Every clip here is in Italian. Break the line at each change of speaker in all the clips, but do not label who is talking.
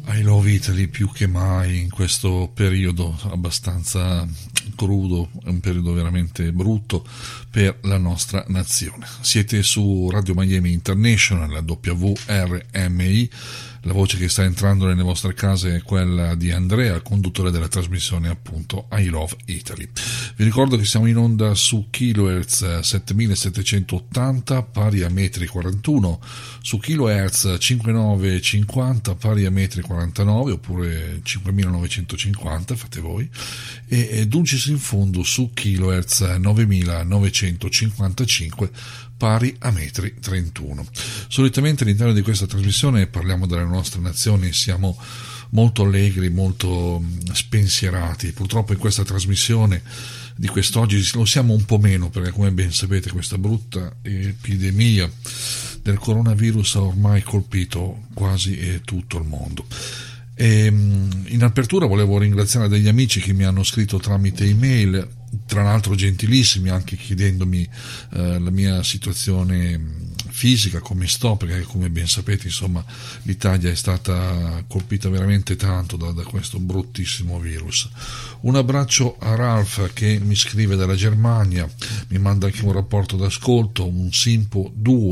I Love Italy più che mai in questo periodo abbastanza crudo, è un periodo veramente brutto per la nostra nazione. Siete su Radio Miami International, la WRMI. La voce che sta entrando nelle vostre case è quella di Andrea, conduttore della trasmissione appunto I Love Italy. Vi ricordo che siamo in onda su kHz 7780 pari a metri 41, su kHz 5950 pari a metri 49 oppure 5950, fate voi, e dulcis in fondo su kHz 9955 pari a metri 31. Solitamente all'interno di questa trasmissione parliamo delle nostre nazioni, siamo molto allegri, molto spensierati. Purtroppo in questa trasmissione di quest'oggi lo siamo un po' meno, perché come ben sapete questa brutta epidemia del coronavirus ha ormai colpito quasi tutto il mondo. E in apertura volevo ringraziare degli amici che mi hanno scritto tramite email, tra l'altro gentilissimi, anche chiedendomi la mia situazione fisica, come sto, perché come ben sapete insomma l'Italia è stata colpita veramente tanto da questo bruttissimo virus. Un abbraccio a Ralph che mi scrive dalla Germania, mi manda anche un rapporto d'ascolto, un Simpo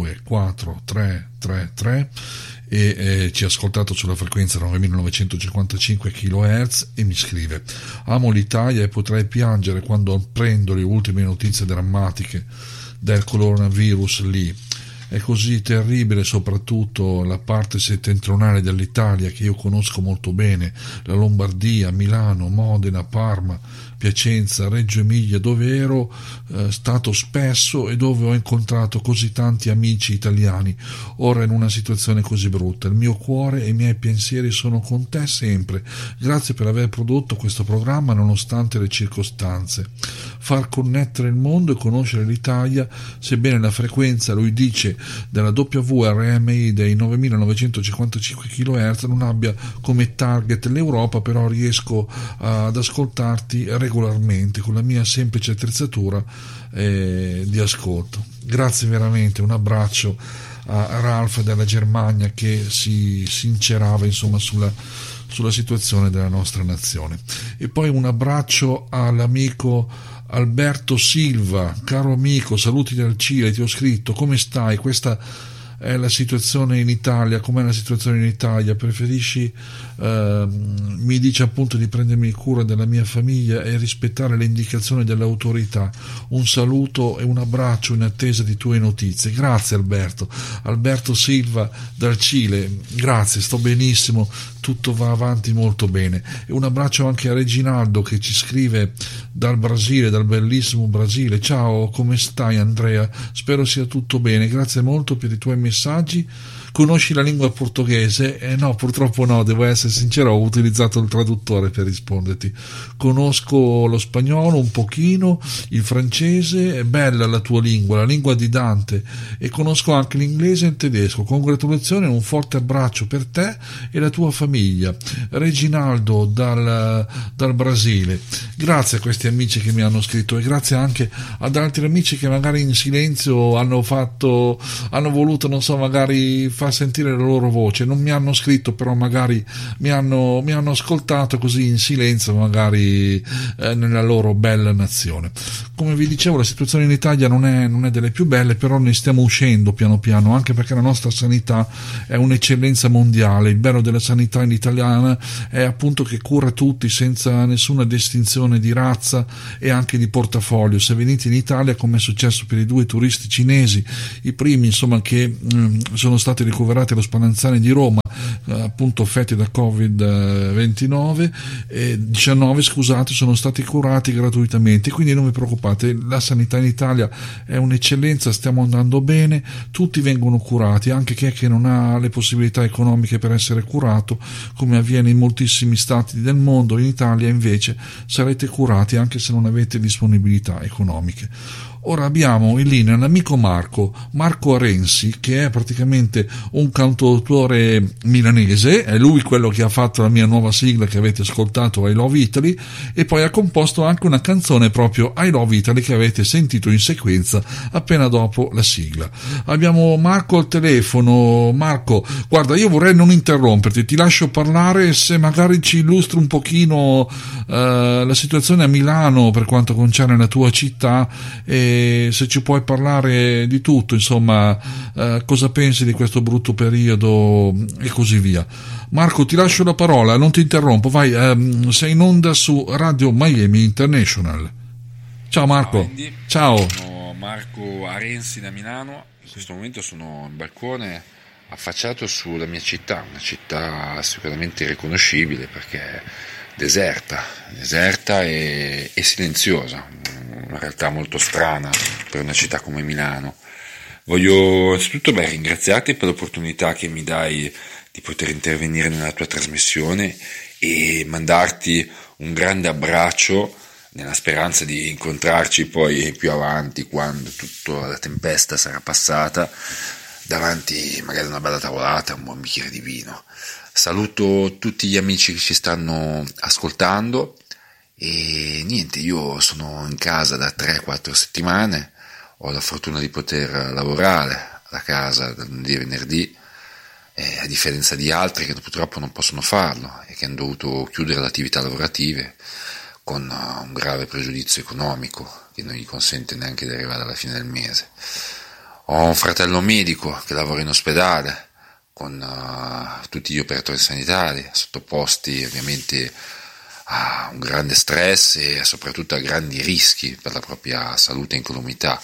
24333, e ci ha ascoltato sulla frequenza 9955 kHz e mi scrive: amo l'Italia e potrei piangere quando apprendo le ultime notizie drammatiche del coronavirus lì. È così terribile, soprattutto la parte settentrionale dell'Italia che io conosco molto bene, la Lombardia, Milano, Modena, Parma, Piacenza, Reggio Emilia, dove ero stato spesso e dove ho incontrato così tanti amici italiani, ora in una situazione così brutta. Il mio cuore e i miei pensieri sono con te sempre. Grazie per aver prodotto questo programma nonostante le circostanze. Far connettere il mondo e conoscere l'Italia, sebbene la frequenza, lui dice, della WRMI dei 9955 kHz non abbia come target l'Europa, però riesco ad ascoltarti regolarmente con la mia semplice attrezzatura di ascolto. Grazie veramente, un abbraccio a Ralph della Germania che si sincerava insomma sulla situazione della nostra nazione. E poi un abbraccio all'amico Alberto Silva, caro amico, saluti dal Cile, ti ho scritto, come stai? Questa è la situazione in Italia, com'è la situazione in Italia? Preferisci, mi dice appunto, di prendermi cura della mia famiglia e rispettare le indicazioni dell'autorità. Un saluto e un abbraccio in attesa di tue notizie. Grazie Alberto Silva dal Cile, grazie, sto benissimo, tutto va avanti molto bene. E un abbraccio anche a Reginaldo che ci scrive dal Brasile, dal bellissimo Brasile. Ciao, come stai Andrea? Spero sia tutto bene, grazie molto per i tuoi messaggi. Conosci la lingua portoghese? No, purtroppo no, devo essere sincero, ho utilizzato il traduttore per risponderti. Conosco lo spagnolo un pochino, il francese, è bella la tua lingua, la lingua di Dante, e conosco anche l'inglese e il tedesco. Congratulazioni, un forte abbraccio per te e la tua famiglia. Reginaldo dal Brasile. Grazie a questi amici che mi hanno scritto e grazie anche ad altri amici che magari in silenzio hanno voluto, non so, magari far sentire la loro voce, non mi hanno scritto, però magari mi hanno ascoltato così in silenzio, magari nella loro bella nazione. Come vi dicevo, la situazione in Italia non è delle più belle, però ne stiamo uscendo piano piano, anche perché la nostra sanità è un'eccellenza mondiale. Il bello della sanità in italiana è appunto che cura tutti senza nessuna distinzione di razza e anche di portafoglio. Se venite in Italia, come è successo per i 2 turisti cinesi, i primi insomma che sono stati ricoverati allo Spallanzani di Roma, appunto affetti da Covid-19 scusate, sono stati curati gratuitamente, quindi non vi preoccupate, la sanità in Italia è un'eccellenza, stiamo andando bene, tutti vengono curati, anche chi è che non ha le possibilità economiche per essere curato, come avviene in moltissimi stati del mondo. In Italia invece sarete curati anche se non avete disponibilità economiche. Ora abbiamo in linea l'amico Marco Arensi, che è praticamente un cantautore milanese, è lui quello che ha fatto la mia nuova sigla che avete ascoltato, I Love Italy, e poi ha composto anche una canzone proprio I Love Italy che avete sentito in sequenza appena dopo la sigla. Abbiamo Marco al telefono. Marco, guarda, io vorrei non interromperti, ti lascio parlare, se magari ci illustri un pochino la situazione a Milano per quanto concerne la tua città, e se ci puoi parlare di tutto, insomma, cosa pensi di questo brutto periodo e così via. Marco, ti lascio la parola, non ti interrompo, vai, sei in onda su Radio Miami International. Ciao Marco.
Ciao Andy.
Ciao.
Sono Marco Arensi da Milano, in questo momento sono in balcone affacciato sulla mia città, una città sicuramente irriconoscibile perché deserta e silenziosa, una realtà molto strana per una città come Milano. Voglio innanzitutto ringraziarti per l'opportunità che mi dai di poter intervenire nella tua trasmissione e mandarti un grande abbraccio nella speranza di incontrarci poi più avanti, quando tutta la tempesta sarà passata, davanti magari a una bella tavolata, un buon bicchiere di vino. Saluto tutti gli amici che ci stanno ascoltando e niente, io sono in casa da 3-4 settimane, ho la fortuna di poter lavorare da casa da lunedì e venerdì, a differenza di altri che purtroppo non possono farlo e che hanno dovuto chiudere le attività lavorative con un grave pregiudizio economico che non gli consente neanche di arrivare alla fine del mese. Ho un fratello medico che lavora in ospedale con tutti gli operatori sanitari, sottoposti ovviamente a un grande stress e soprattutto a grandi rischi per la propria salute e incolumità,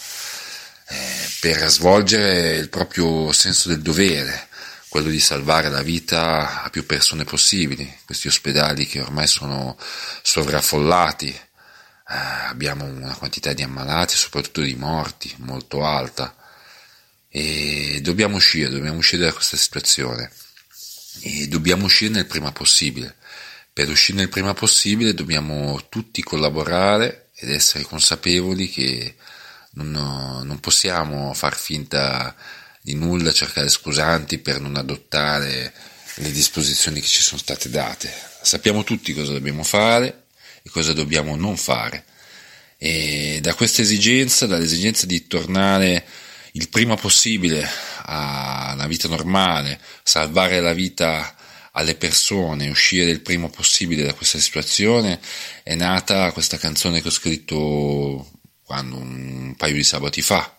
per svolgere il proprio senso del dovere, quello di salvare la vita a più persone possibili. Questi ospedali che ormai sono sovraffollati, abbiamo una quantità di ammalati, soprattutto di morti, molto alta, e dobbiamo uscire da questa situazione e dobbiamo uscirne il prima possibile. Per uscirne il prima possibile dobbiamo tutti collaborare ed essere consapevoli che non possiamo far finta di nulla, cercare scusanti per non adottare le disposizioni che ci sono state date. Sappiamo tutti cosa dobbiamo fare e cosa dobbiamo non fare, e da questa esigenza, dall'esigenza di tornare il prima possibile a una vita normale, salvare la vita alle persone, uscire il prima possibile da questa situazione, è nata questa canzone che ho scritto un paio di sabati fa,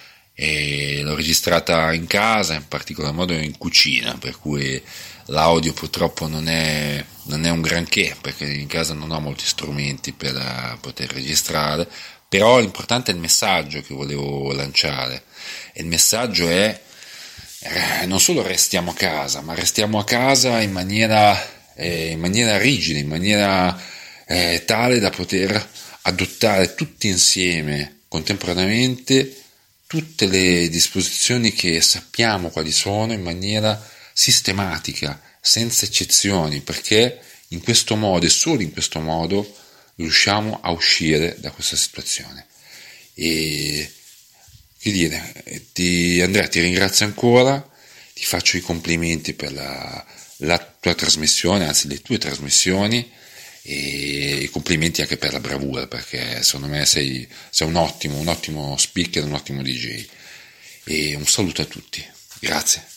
e l'ho registrata in casa, in particolar modo in cucina, per cui l'audio purtroppo non è un granché, perché in casa non ho molti strumenti per poter registrare, però l'importante è il messaggio che volevo lanciare, e il messaggio è non solo restiamo a casa, ma restiamo a casa in maniera rigida, in maniera tale da poter adottare tutti insieme, contemporaneamente, tutte le disposizioni che sappiamo quali sono, in maniera sistematica, senza eccezioni, perché in questo modo e solo in questo modo riusciamo a uscire da questa situazione. E che dire, Andrea, ti ringrazio ancora, ti faccio i complimenti per la tua trasmissione, anzi le tue trasmissioni, e i complimenti anche per la bravura, perché secondo me sei un ottimo speaker, un ottimo DJ, e un saluto a tutti, grazie.